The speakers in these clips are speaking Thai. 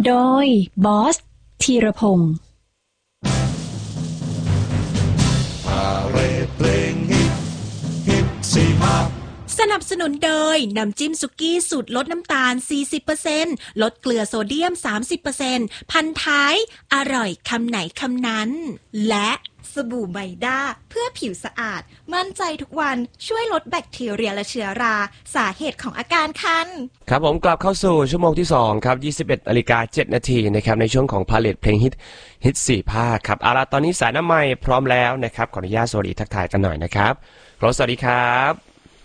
โดยบอสธีรพงศ์สนับสนุนโดยน้ำจิ้มสุกี้สูตรลดน้ำตาล 40% ลดเกลือโซเดียม 30% พันท้ายอร่อยคำไหนคำนั้นและสบู่ไบด้าเพื่อผิวสะอาดมั่นใจทุกวันช่วยลดแบคทีเรียและเชื้อราสาเหตุของอาการคันครับผมกลับเข้าสู่ชั่วโมงที่2ครับ 21:07 นาทีนะครับในช่วงของพาเลทเพลงฮิต4ภาคครับเอาล่ะตอนนี้สายน้ำไม้พร้อมแล้วนะครับขออนุญาตสวัสดีทักทายกันหน่อยนะครับสวัสดีครับ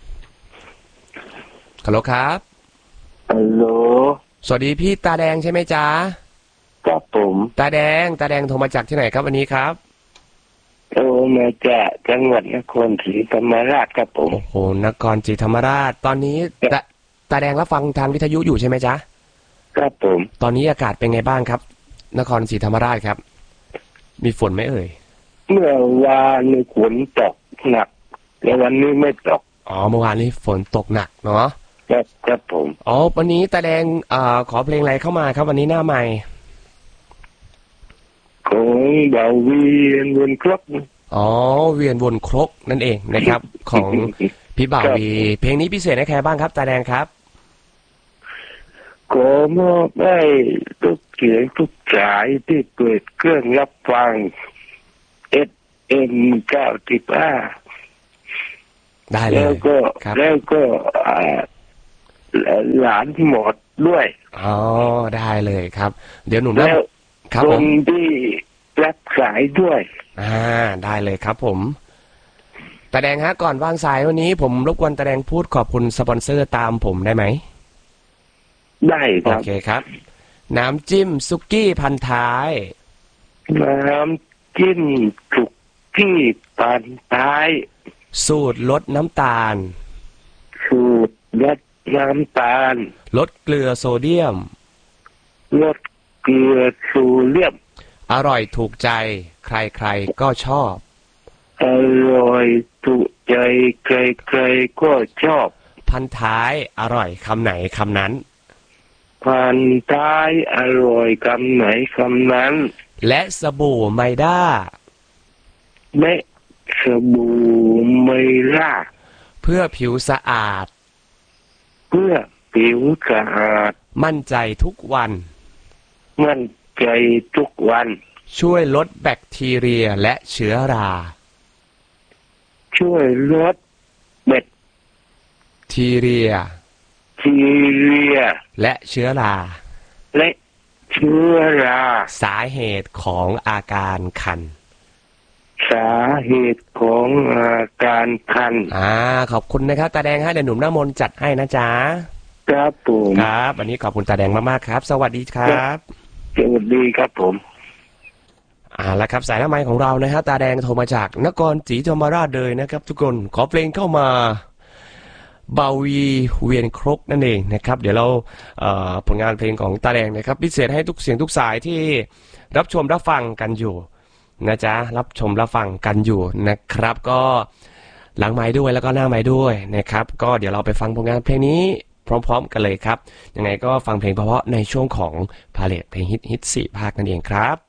ฮัลโหลครับฮัลโหลสวัสดีพี่ตาแดงใช่ไหมจ๊ะครับผมตาแดงโทรมาจากที่ไหนครับวันนี้ครับโทรมาจากจังหวัดนครศรีธรรมราชครับผมโอ้โหนครศรีธรรมราชตอนนี้ตาแดงรับฟังทางวิทยุอยู่ใช่ไหมจ๊ะครับผมตอนนี้อากาศเป็นไงบ้างครับนครศรีธรรมราชครับมีฝนไหมเอ่ยเมื่อวานมีฝนตกหนักแล้ววันนี้ไม่ตกเมื่อวานนี้ฝนตกหนักเนาะครับผมวันนี้ตาแดงขอเพลงอะไรเข้ามาครับวันนี้หน้าใหม่ของเบาเวียนวนครกเวียนวนครกนั่นเองนะครับของพี่บ่าววีเพลงนี้พิเศษให้ใครบ้างครับตาแดงครับขอมอบให้ทุกเสียงทุกสายที่เปิดเครื่องรับฟัง FM 95 ได้เลยแล้วก็หลานหมดด้วยได้เลยครับเดี๋ยวหนุ่มแล้วครับผมที่รับสายด้วยได้เลยครับผมตาแดงฮะก่อนวางสายวันนี้ผมรบกวนตาแดงพูดขอบคุณสปอนเซอร์ตามผมได้ไหมได้ครับโอเคครับน้ำจิ้มสุกี้พันท้ายน้ำจิ้มสุกี้พันท้ายสูตรลดน้ำตาลลดเกลือโซเดียมอร่อยถูกใจใครๆก็ชอบอร่อยถูกใจใครๆก็ชอบพันท้ายอร่อยคำไหนคำนั้นพันท้ายอร่อยคำไหนคำนั้นและสบู่ไมด้าและสบู่ไมด้าเพื่อผิวสะอาดมั่นใจทุกวันช่วยลดแบคทีเรียและเชื้อราช่วยลดแบคทีเรียและเชื้อราสาเหตุของอาการคันขอบคุณนะครับตาแดงให้เดี๋ยวหนุ่มหน้ามนจัดให้นะจ๊ะครับผมครับวันนี้ขอบคุณตาแดงมากๆครับสวัสดีครับสวัสดีครับผมแล้วครับสายหน้าไมค์ของเรานะฮะตาแดงโทรมาจากนครศรีธรรมราชเลยนะครับทุกคนขอเพลงเข้ามาเบาวีเวียนครกนั่นเองนะครับเดี๋ยวเราผลงานเพลงของตาแดงนะครับพิเศษให้ทุกเสียงทุกสายที่รับชมรับฟังกันอยู่นะจ๊ะรับชมรับฟังกันอยู่นะครับก็หลังไมค์ด้วยแล้วก็หน้าไมค์ด้วยนะครับก็เดี๋ยวเราไปฟังผลงานเพลงนี้พร้อมๆกันเลยครับยังไงก็ฟังเพลงเพราะๆในช่วงของพาเลทเพลงฮิต4ภาคนั่นเองครับ